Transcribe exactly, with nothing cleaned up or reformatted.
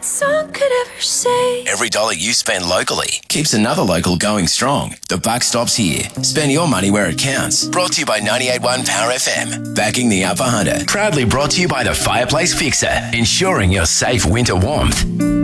song could ever say. Every dollar you spend locally keeps another local going strong. The buck stops here. Spend your money where it counts. Brought to you by ninety-eight point one Power F M. Backing the Upper Hunter. Proudly brought to you by the Fireplace Fixer. Ensuring your safe winter warmth.